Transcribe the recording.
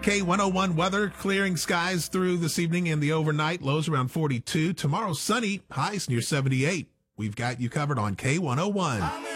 K101 weather, clearing skies through this evening and the overnight, lows around 42. Tomorrow, sunny, highs near 78. We've got you covered on K101.